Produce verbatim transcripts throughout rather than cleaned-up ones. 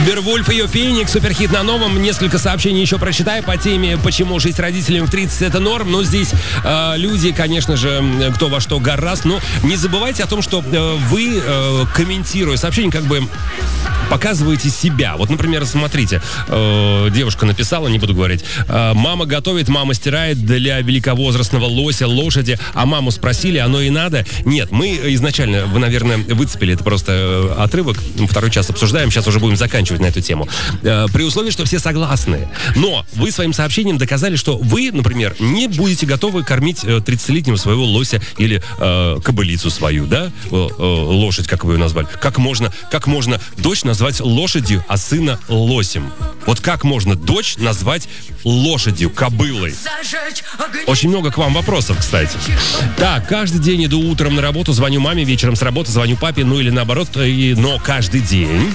Вервольф и ее Феникс, суперхит на новом. Несколько сообщений еще прочитаю по теме, почему жить родителям в тридцать это норм. Но здесь э, люди, конечно же, кто во что гораст. Но не забывайте о том, что э, вы, э, комментируя сообщение, как бы показываете себя. Вот, например, смотрите, э, девушка написала, не буду говорить, э, мама готовит, мама стирает для великовозрастного лося, лошади, а маму спросили, оно и надо? Нет, мы изначально, вы, наверное, выцепили, это просто э, отрывок, второй час обсуждаем, сейчас уже будем заканчивать на эту тему. Э, при условии, что все согласны. Но вы своим сообщением доказали, что вы, например, не будете готовы кормить э, тридцатилетнего своего лося или э, кобылицу свою, да? Э, э, лошадь, как вы ее назвали. Как можно, как можно дочь назвать лошадью, а сына лосем? Вот как можно дочь назвать лошадью, кобылой? Очень много к вам вопросов, кстати. Так, каждый день иду утром на работу, звоню маме, вечером с работы звоню папе, ну или наоборот, и, но каждый день.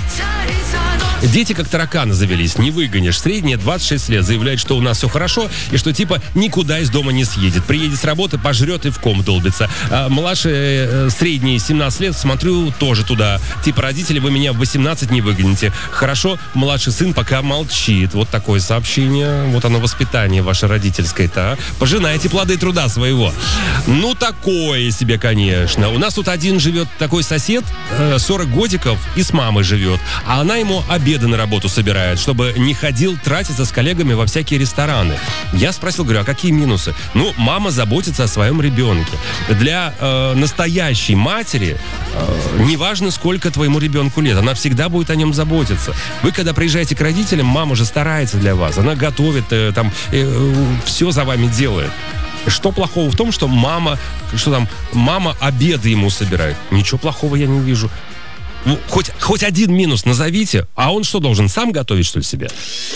Дети как тараканы завелись, не выгонишь. Средняя двадцать шесть лет, заявляет, что у нас все хорошо и что типа никуда из дома не съедет. Приедет с работы, пожрет и в ком долбится. А младшие, э, средние семнадцать лет, смотрю тоже туда. Типа, родители, вы меня в восемнадцать не выгоните. Хорошо, младший сын пока молчит. Вот такое сообщение. Вот оно, воспитание ваше родительское-то. А? Пожинайте плоды труда своего. Ну, такое себе, конечно. У нас тут один живет такой сосед, э, сорок годиков, и с мамой живет. А она ему обед на работу собирает, чтобы не ходил тратиться с коллегами во всякие рестораны. Я спросил, говорю, а какие минусы? Ну, мама заботится о своем ребенке. Для э, настоящей матери э, неважно, сколько твоему ребенку лет, она всегда будет о нем заботиться. Вы, когда приезжаете к родителям, мама же старается для вас, она готовит, э, там, э, все за вами делает. Что плохого в том, что мама, что там, мама обеды ему собирает? Ничего плохого я не вижу. Ну, хоть, хоть один минус назовите, а он что, должен сам готовить, что ли, себе?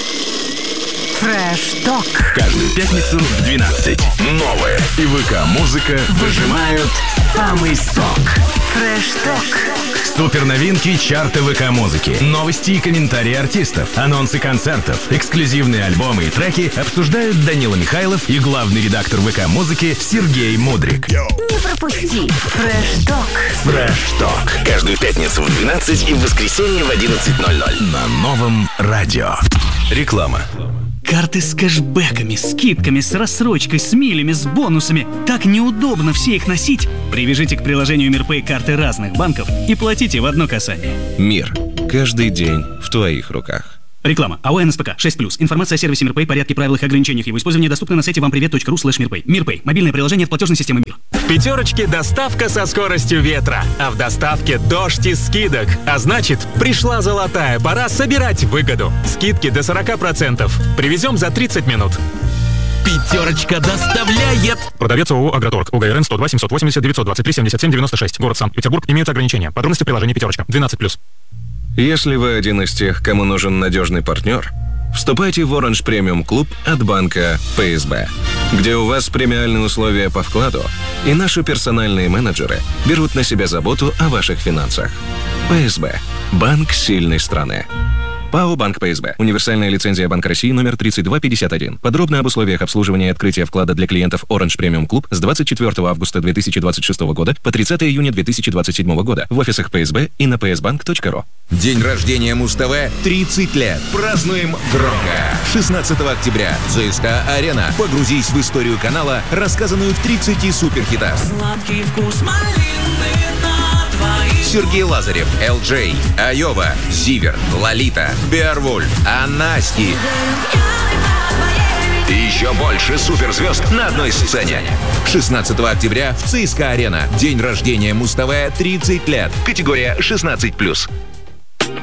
Фреш-ток. Каждую пятницу в двенадцать. Новая и ВК-музыка выжимают самый сок. Фреш-ток. Супер новинки чарта ВК-музыки. Новости и комментарии артистов. Анонсы концертов. Эксклюзивные альбомы и треки обсуждают Данила Михайлов и главный редактор ВК-музыки Сергей Мудрик. Не пропусти. Фреш-ток. Фреш-ток. Каждую пятницу в двенадцать и в воскресенье в одиннадцать ноль ноль. На новом радио. Реклама. Карты с кэшбэками, скидками, с рассрочкой, с милями, с бонусами. Так неудобно все их носить. Привяжите к приложению Мирпэй карты разных банков и платите в одно касание. Мир. Каждый день в твоих руках. Реклама. АО НСПК шесть плюс. Информация о сервисе Мирпэй, порядке, правилах и ограничениях его использования доступна на сайте вампривет точка ру слэш Мирпэй. Мирпэй. Мобильное приложение от платежной системы Мир. В пятерочке доставка со скоростью ветра, а в доставке дождь из скидок. А значит, пришла золотая пора собирать выгоду. Скидки до сорок процентов. Привезем за тридцать минут. Пятерочка доставляет. Продавец ООО «Агроторг». УГРН сто два семьсот восемьдесят девятьсот двадцать три семьдесят семь девяносто шесть. Город Санкт-Петербург. Имеются ограничения. Подробности в приложении «Пятерочка». двенадцать плюс. Если вы один из тех, кому нужен надежный партнер, вступайте в Orange Premium Club от банка пэ эс бэ, где у вас премиальные условия по вкладу, и наши персональные менеджеры берут на себя заботу о ваших финансах. пэ эс бэ. Банк сильной страны. ПАО «Банк пэ эс бэ». Универсальная лицензия Банка России номер тридцать два пятьдесят один. Подробно об условиях обслуживания и открытия вклада для клиентов Orange Premium Club с двадцать четвёртого августа две тысячи двадцать шестого года по тридцатого июня две тысячи двадцать седьмого года в офисах пэ эс бэ и на пэ эс банк точка ру. День рождения Муз-ТВ тридцать лет. Празднуем громко. шестнадцатого октября. ЦСКА-арена. Погрузись в историю канала, рассказанную в тридцати суперхитах. Сладкий вкус малины на двоих. Сергей Лазарев, эл джей, Айова, Зиверт, Лолита, Беовульф, Анасти. И еще больше суперзвезд на одной сцене. шестнадцатого октября в ЦСКА-арена. День рождения Муз-ТВ тридцать лет. Категория шестнадцать плюс.